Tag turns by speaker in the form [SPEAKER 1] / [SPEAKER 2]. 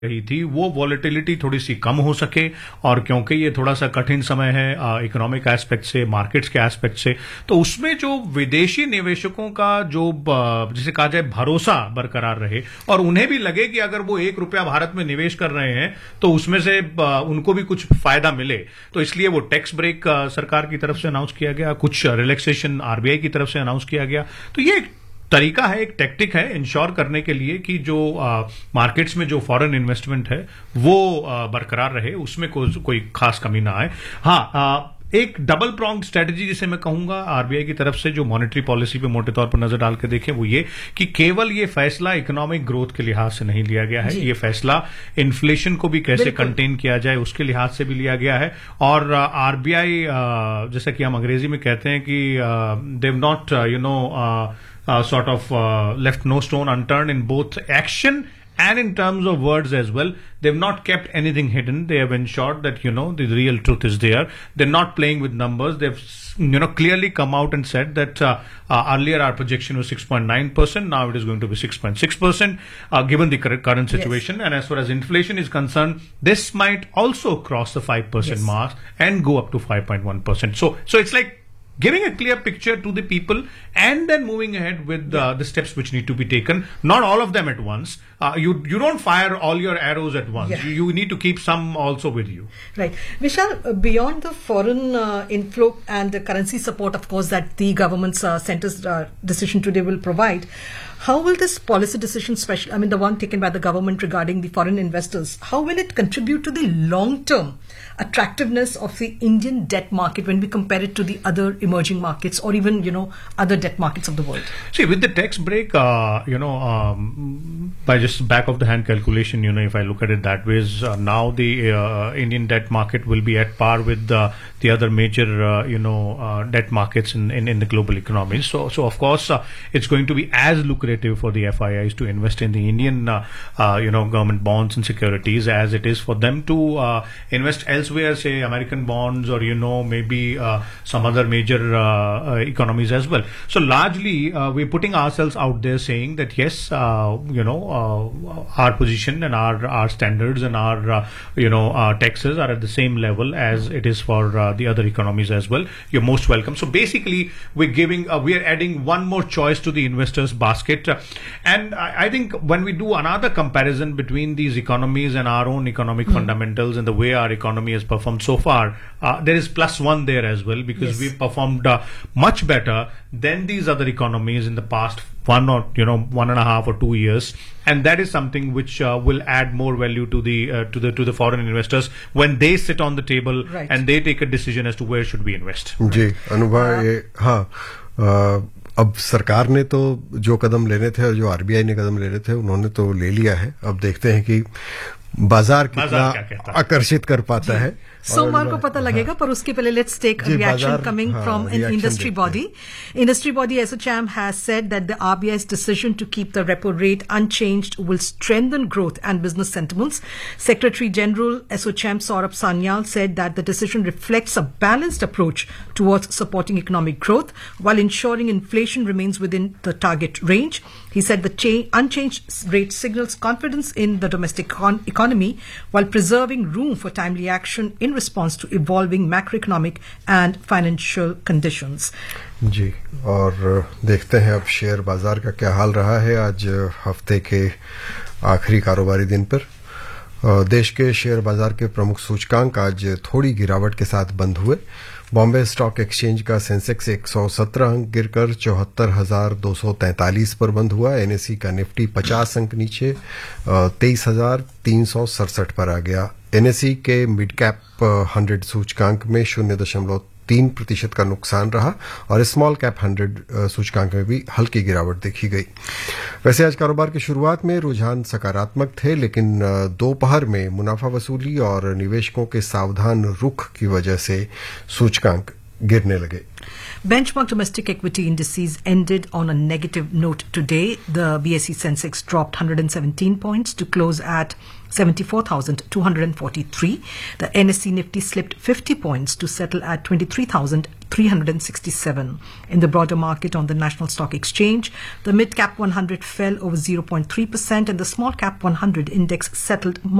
[SPEAKER 1] रही थी वो वॉलेटिलिटी थोड़ी सी कम हो सके, और क्योंकि ये थोड़ा सा कठिन समय है इकोनॉमिक एस्पेक्ट से, मार्केट्स के एस्पेक्ट से, तो उसमें जो विदेशी निवेशकों का जो जिसे कहा जाए भरोसा बरकरार रहे, और उन्हें भी लगे कि अगर वो ₹1 भारत में निवेश कर रहे हैं तो उसमें से उनको भी कुछ फायदा मिले। तो इसलिए वो टैक्स ब्रेक सरकार की तरफ से अनाउंस किया गया, कुछ रिलैक्सेशन आरबीआई की तरफ से अनाउंस किया गया। तो ये तरीका है, एक टेक्टिक है इंश्योर करने के लिए कि जो मार्केट्स में जो फॉरेन इन्वेस्टमेंट है वो बरकरार रहे, उसमें कोई खास कमी ना आए। हाँ, एक डबल प्रोंग स्ट्रेटजी जिसे मैं कहूंगा आरबीआई की तरफ से जो मॉनेटरी पॉलिसी पे मोटे तौर पर नजर डाल के देखें, वो ये कि केवल ये फैसला इकोनॉमिक ग्रोथ के लिहाज से नहीं लिया गया है, ये फैसला इन्फ्लेशन को भी कैसे कंटेन किया जाए उसके लिहाज से भी लिया गया है। और आरबीआई जैसा कि हम अंग्रेजी में कहते हैं कि they've not sort of left no stone unturned in both action and in terms of words as well. They've not kept anything hidden. They have ensured that, the real truth is there. They're not playing with numbers. They've, clearly come out and said that earlier our projection was 6.9%. Now it is going to be 6.6%, given the current situation. Yes. And as far as inflation is concerned, this might also cross the 5% mark and go up to 5.1%. So it's like giving a clear picture to the people and then moving ahead with the steps which need to be taken. Not all of them at once. You don't fire all your arrows at once. Yeah. You need to keep some also with you.
[SPEAKER 2] Right. Vishal, beyond the foreign inflow and the currency support, of course, that the government's center's decision today will provide, how will this policy decision, the one taken by the government regarding the foreign investors, how will it contribute to the long-term attractiveness of the Indian debt market when we compare it to the other emerging markets or even, other debt markets of the world?
[SPEAKER 1] See, with the tax break, by just back of the hand calculation, if I look at it that way, now the Indian debt market will be at par with the other major, debt markets in the global economy. So of course, it's going to be as lucrative for the FIIs to invest in the Indian, government bonds and securities as it is for them to invest elsewhere, say American bonds or, maybe some other major economies as well. So largely, we're putting ourselves out there saying that yes, our position and our standards and our, taxes are at the same level as it is for the other economies as well. You're most welcome. So basically, we're adding one more choice to the investors' basket. And I think when we do another comparison between these economies and our own economic fundamentals and the way our economy has performed so far, there is +1 there as well, because we've performed much better than these other economies in the past 1.5 or 2 years, and that is something which will add more value to the foreign investors when they sit on the table and they take a decision as to where should we invest.
[SPEAKER 3] जी अनुभव, हाँ, अब सरकार ने तो जो कदम लेने थे और जो आरबीआई ने कदम लेने थे उन्होंने तो ले लिया है। अब देखते हैं कि बाजार कितना आकर्षित कर पाता है।
[SPEAKER 2] सोमवार को पता लगेगा, पर उसके पहले let's take reaction coming from an industry body. Industry body ASSOCHAM has said that the RBI's decision to keep the repo rate unchanged will strengthen growth and business sentiments. Secretary General ASSOCHAM Saurabh Sanyal said that the decision reflects a balanced approach towards supporting economic growth while ensuring inflation remains within the target range. He said the unchanged rate signals confidence in the domestic economy while preserving room for timely action in response to evolving macroeconomic and financial conditions.
[SPEAKER 3] जी, और देखते हैं अब share बाजार का क्या हाल रहा है आज हफ्ते के आखिरी कारोबारी दिन पर। देश के शेयर बाजार के प्रमुख सूचकांक आज थोड़ी गिरावट के साथ बंद हुए। बॉम्बे स्टॉक एक्सचेंज का सेंसेक्स 117 अंक गिरकर 74,243 पर बंद हुआ। एनएसई का निफ्टी 50 अंक नीचे 23,367 पर आ गया। एनएसई के मिड कैप 100 सूचकांक में 0.3% का नुकसान रहा और स्मॉल कैप 100 सूचकांक में भी हल्की गिरावट देखी गई। वैसे आज कारोबार की शुरुआत में रुझान सकारात्मक थे, लेकिन दोपहर में मुनाफा वसूली और निवेशकों के सावधान रुख की वजह से सूचकांक गिरने लगे।
[SPEAKER 2] Benchmark domestic equity indices ended on a negative note today. The BSE Sensex dropped 117 points to close at 74,243. The NSE Nifty slipped 50 points to settle at 23,367. In the broader market on the National Stock Exchange, the mid-cap 100 fell over 0.3% and the small-cap 100 index settled